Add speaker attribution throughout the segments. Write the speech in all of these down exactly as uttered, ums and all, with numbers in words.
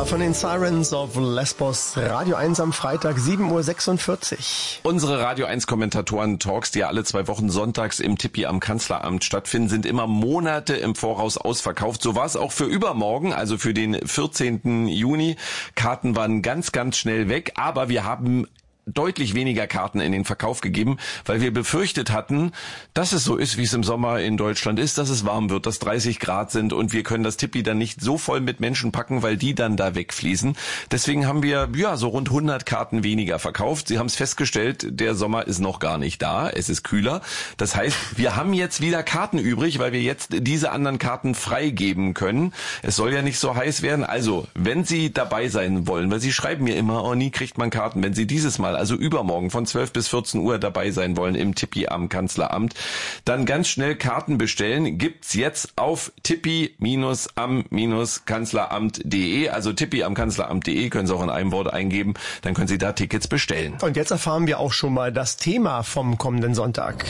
Speaker 1: Ella von den Sirens of Lesbos, Radio eins am Freitag, sieben Uhr sechsundvierzig.
Speaker 2: Unsere Radio eins Kommentatoren-Talks, die ja alle zwei Wochen sonntags im Tippi am Kanzleramt stattfinden, sind immer Monate im Voraus ausverkauft. So war es auch für übermorgen, also für den vierzehnten Juni. Karten waren ganz, ganz schnell weg, aber wir haben deutlich weniger Karten in den Verkauf gegeben, weil wir befürchtet hatten, dass es so ist, wie es im Sommer in Deutschland ist, dass es warm wird, dass dreißig Grad sind und wir können das Tippi dann nicht so voll mit Menschen packen, weil die dann da wegfließen. Deswegen haben wir ja so rund hundert Karten weniger verkauft. Sie haben es festgestellt, der Sommer ist noch gar nicht da, es ist kühler. Das heißt, wir haben jetzt wieder Karten übrig, weil wir jetzt diese anderen Karten freigeben können. Es soll ja nicht so heiß werden. Also, wenn Sie dabei sein wollen, weil Sie schreiben mir immer, oh, nie kriegt man Karten, wenn Sie dieses Mal, also übermorgen von zwölf bis vierzehn Uhr dabei sein wollen im Tippi am Kanzleramt, dann ganz schnell Karten bestellen. Gibt's jetzt auf tippi am Kanzleramt punkt de, also tippi am Kanzleramt punkt de, können Sie auch in einem Wort eingeben, dann können Sie da Tickets bestellen.
Speaker 1: Und jetzt erfahren wir auch schon mal das Thema vom kommenden Sonntag.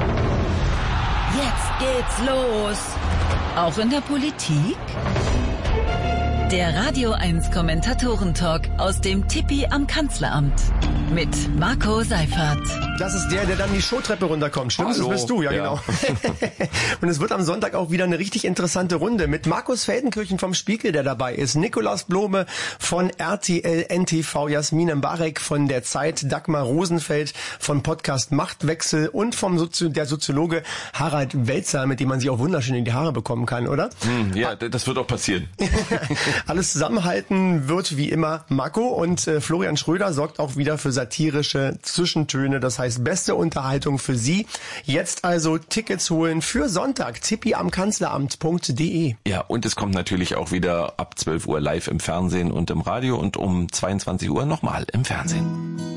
Speaker 3: Jetzt geht's los. Auch in der Politik? Der Radio eins Kommentatoren-Talk aus dem Tippi am Kanzleramt mit Marco Seifert.
Speaker 1: Das ist der, der dann die Showtreppe runterkommt. Stimmt's?
Speaker 2: Hallo.
Speaker 1: Das bist du, ja,
Speaker 2: ja.
Speaker 1: genau. Und es wird am Sonntag auch wieder eine richtig interessante Runde mit Markus Feldenkirchen vom Spiegel, der dabei ist, Nikolaus Blome von R T L N T V, Jasmin Mbarek von der Zeit, Dagmar Rosenfeld von Podcast Machtwechsel und vom Sozi- der Soziologe Harald Welzer, mit dem man sich auch wunderschön in die Haare bekommen kann, oder?
Speaker 2: Hm, ja, das wird auch passieren.
Speaker 1: Alles zusammenhalten wird wie immer Marco und äh, Florian Schröder sorgt auch wieder für satirische Zwischentöne. Das heißt, beste Unterhaltung für Sie. Jetzt also Tickets holen für Sonntag. tippi am Kanzleramt punkt de.
Speaker 2: Ja, und es kommt natürlich auch wieder ab zwölf Uhr live im Fernsehen und im Radio und um zweiundzwanzig Uhr nochmal im Fernsehen.